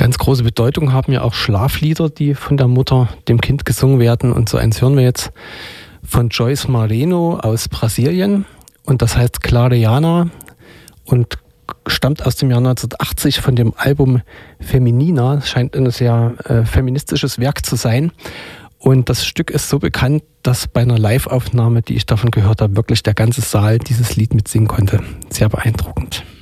Ganz große Bedeutung haben ja auch Schlaflieder, die von der Mutter dem Kind gesungen werden. Und so eins hören wir jetzt von Joyce Marino aus Brasilien. Und das heißt Clariana und stammt aus dem Jahr 1980 von dem Album Feminina. Es scheint ein sehr feministisches Werk zu sein. Und das Stück ist so bekannt, dass bei einer Live-Aufnahme, die ich davon gehört habe, wirklich der ganze Saal dieses Lied mitsingen konnte. Sehr beeindruckend.